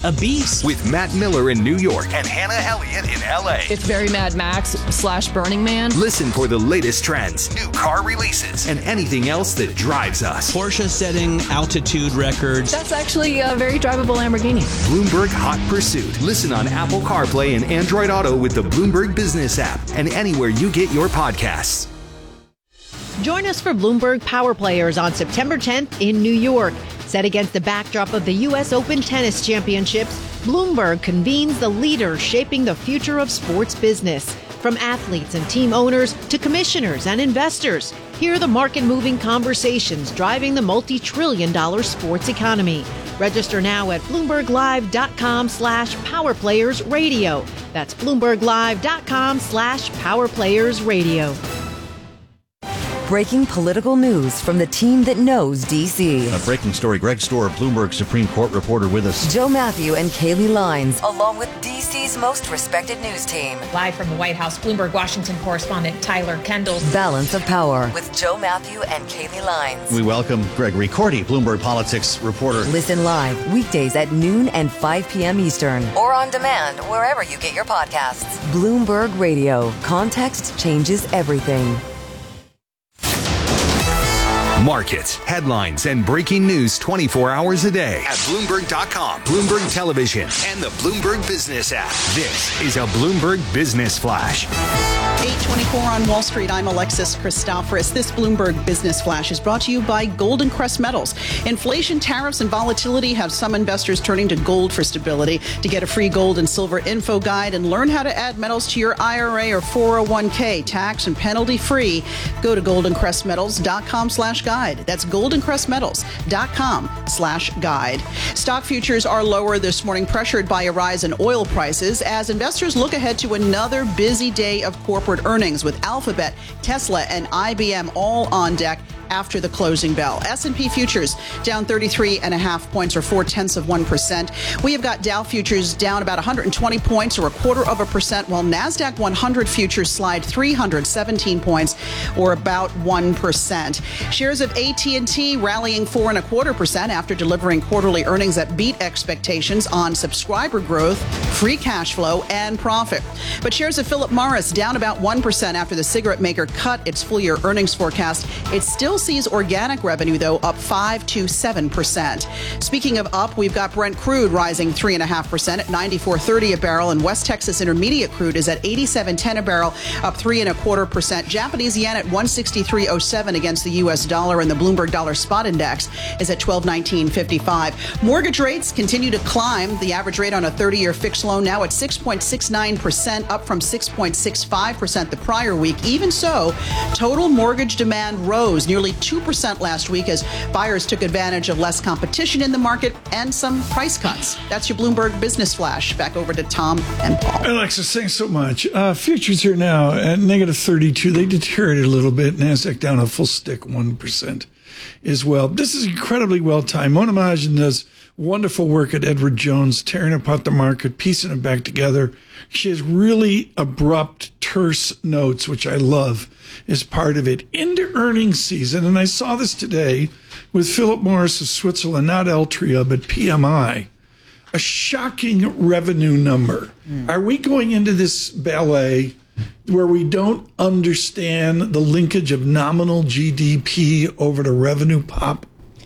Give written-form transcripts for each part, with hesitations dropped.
a beast. With Matt Miller in New York and Hannah Elliott in LA. It's very Mad Max / Burning Man. Listen for the latest trends, new car releases, and anything else that drives us. Porsche setting altitude records. That's actually a very drivable Lamborghini. Bloomberg Hot Pursuit. Listen on Apple CarPlay and Android Auto with the Bloomberg Business app and anywhere you get your podcasts. Join us for Bloomberg Power Players on September 10th in New York. Set against the backdrop of the U.S. Open Tennis Championships, Bloomberg convenes the leaders shaping the future of sports business. From athletes and team owners to commissioners and investors, hear the market-moving conversations driving the multi-trillion-dollar sports economy. Register now at BloombergLive.com/PowerPlayersRadio. That's BloombergLive.com/PowerPlayersRadio. Breaking political news from the team that knows D.C. A breaking story. Greg Storer, Bloomberg Supreme Court reporter with us. Joe Matthew and Kaylee Lines, along with D.C.'s most respected news team. Live from the White House, Bloomberg Washington correspondent Tyler Kendall. Balance of Power with Joe Matthew and Kaylee Lines. We welcome Gregory Cordy, Bloomberg Politics reporter. Listen live weekdays at noon and 5 p.m. Eastern. Or on demand wherever you get your podcasts. Bloomberg Radio. Context changes everything. Markets, headlines, and breaking news 24 hours a day at Bloomberg.com, Bloomberg Television, and the Bloomberg Business app. This is a Bloomberg Business Flash. 8:24 on Wall Street. I'm Alexis Christoforous. This Bloomberg Business Flash is brought to you by Golden Crest Metals. Inflation, tariffs, and volatility have some investors turning to gold for stability. To get a free gold and silver info guide and learn how to add metals to your IRA or 401k tax and penalty free, go to goldencrestmetals.com/guide. That's goldencrestmetals.com/guide. Stock futures are lower this morning, pressured by a rise in oil prices as investors look ahead to another busy day of corporate earnings with Alphabet, Tesla, and IBM all on deck after the closing bell. S&P futures down 33.5 points or 0.4%. We have got Dow futures down about 120 points or 0.25%, while NASDAQ 100 futures slide 317 points or about 1%. Shares of AT&T rallying 4.25% after delivering quarterly earnings that beat expectations on subscriber growth, free cash flow, and profit. But shares of Philip Morris down about 1% after the cigarette maker cut its full-year earnings forecast. It still sees organic revenue, though, up 5 to 7%. Speaking of up, we've got Brent crude rising 3.5% at $94.30 a barrel, and West Texas Intermediate crude is at $87.10 a barrel, up 3.25%. Japanese yen at 163.07 against the U.S. dollar, and the Bloomberg Dollar Spot Index is at 1219.55. Mortgage rates continue to climb. The average rate on a 30-year fixed loan now at 6.69%, up from 6.65% the prior week. Even so, total mortgage demand rose nearly 2% last week as buyers took advantage of less competition in the market and some price cuts. That's your Bloomberg Business Flash. Back over to Tom and Paul. Alexis, thanks so much. Futures here now at negative 32. They deteriorated a little bit. NASDAQ down a full stick 1% as well. This is incredibly well timed. Mona Mahajan does wonderful work at Edward Jones, tearing apart the market, piecing it back together. She has really abrupt, terse notes, which I love as part of it. Into earnings season, and I saw this today with Philip Morris of Switzerland, not Altria, but PMI, a shocking revenue number. Are we going into this ballet where we don't understand the linkage of nominal GDP over to revenue pop?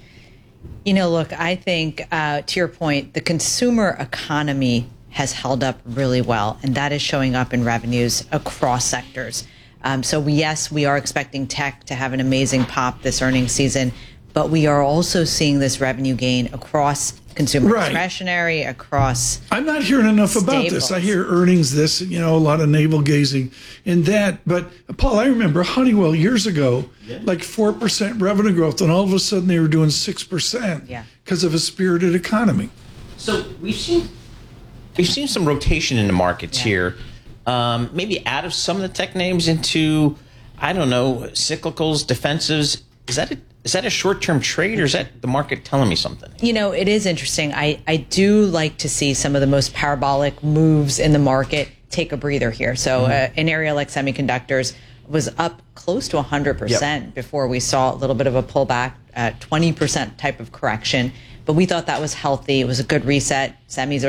You know, look, I think to your point, the consumer economy has held up really well, and that is showing up in revenues across sectors. So yes, we are expecting tech to have an amazing pop this earnings season, but we are also seeing this revenue gain across consumer discretionary, across I'm not hearing enough about this. I hear earnings this, a lot of navel gazing in that. But Paul, I remember Honeywell years ago, like 4% revenue growth, and all of a sudden they were doing 6% because of a spirited economy. So we've seen some rotation in the markets here. Maybe out of some of the tech names into, I don't know, cyclicals, defensives. Is that a short-term trade, or is that the market telling me something? You know, it is interesting. I do like to see some of the most parabolic moves in the market take a breather here. So an area like semiconductors was up close to 100% before we saw a little bit of a pullback, 20% type of correction. But we thought that was healthy. It was a good reset. Semis are